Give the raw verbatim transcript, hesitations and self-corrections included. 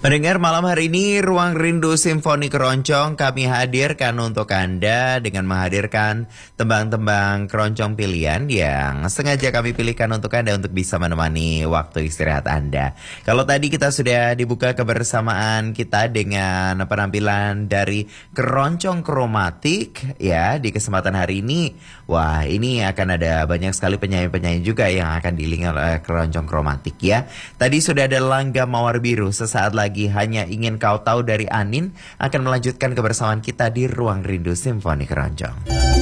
Pendengar, malam hari ini Ruang Rindu Simfoni Keroncong kami hadirkan untuk Anda dengan menghadirkan tembang-tembang keroncong pilihan yang sengaja kami pilihkan untuk Anda untuk bisa menemani waktu istirahat Anda. Kalau tadi kita sudah dibuka kebersamaan kita dengan penampilan dari keroncong kromatik ya di kesempatan hari ini. Wah, ini akan ada banyak sekali penyanyi-penyanyi juga yang akan diiringi oleh keroncong kromatik ya. Tadi sudah ada Langgam Mawar Biru, sesaat lagi Hanya Ingin Kau Tahu dari Anin akan melanjutkan kebersamaan kita di Ruang Rindu Simfoni Keroncong.